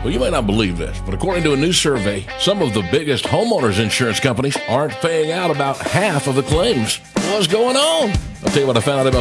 Well, you may not believe this, but according to a new survey, some of the biggest homeowners insurance companies aren't paying out about half of the claims. What's going on? I'll tell you what I found out about